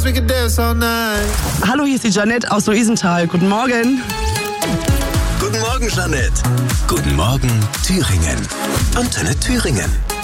we could dance all night. Hallo, hier ist die Janette aus Luisenthal. Guten Morgen. Guten Morgen, Janette. Guten Morgen, Thüringen. Antenne Thüringen.